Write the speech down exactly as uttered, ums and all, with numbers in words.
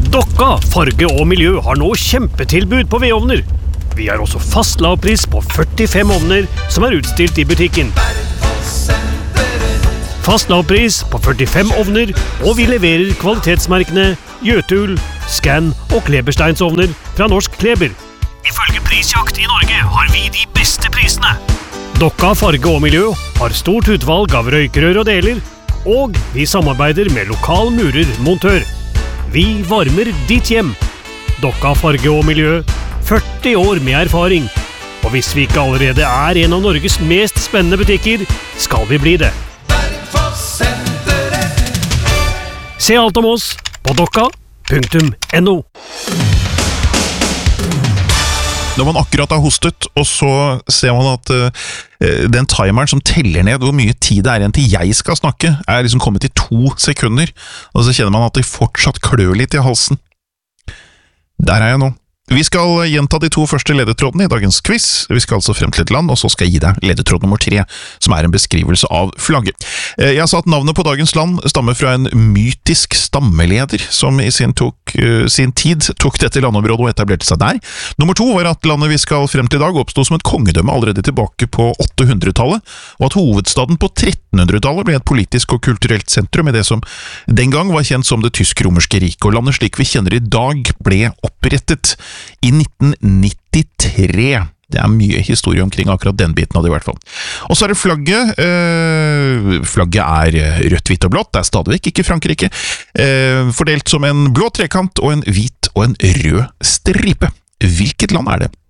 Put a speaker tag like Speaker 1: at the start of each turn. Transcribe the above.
Speaker 1: Dokka Farge og Miljø har nå kjempetilbud på vedovner. Vi har også fast lavpris på førtifem ovner som er utstilt i butikken. Fast lavpris på førtifem ovner, og vi leverer kvalitetsmerkene Jøtul, Scan og Klebersteinsovner fra Norsk Kleber. Ifølge Prisjakt i Norge har vi de beste prisene. Dokka Farge og Miljø har stort utvalg av røykerør og deler, og vi samarbeider med lokal murermontør. Vi varmer ditt hjem. Dokka Farge og Miljø, førti år med erfaring. Og hvis vi ikke allerede er en av Norges mest spennende butikker, skal vi bli det. Se alt om oss på dokka punktum no.
Speaker 2: Når man akkurat har hostet, og så ser man at uh, den timeren som teller ned hvor mye tid det er igjen til jeg skal snakke, er liksom kommet til to sekunder, og så kjenner man at det fortsatt klør litt i halsen. Der er jeg nå. Vi skal gjenta de to første ledetrådene i dagens quiz. Vi skal altså frem til et land, og så skal jeg gi deg ledetråd nummer tre, som er en beskrivelse av flagget. Jeg sa at navnet på dagens land stammer fra en mytisk stammeleder, som i sin, tok, sin tid tok dette landområdet og etablerte seg der. Nummer to var at landet vi skal frem til i dag oppstod som et kongedømme allerede tilbake på åttehundretallet, og at hovedstaden på trettenhundretallet ble et politisk og kulturelt sentrum i det som den gang var kjent som det tysk-romerske riket, og landet slik vi kjenner i dag ble opprettet i nitten nittitre. Det er mye historie omkring akkurat den biten av det i hvert fall. Og så er det flagget. Eh, flagget er rødt, hvitt og blått. Det er stadigvæk ikke Frankrike. Eh, fordelt som en blå trekant og en hvit og en rød stripe. Hvilket land er det?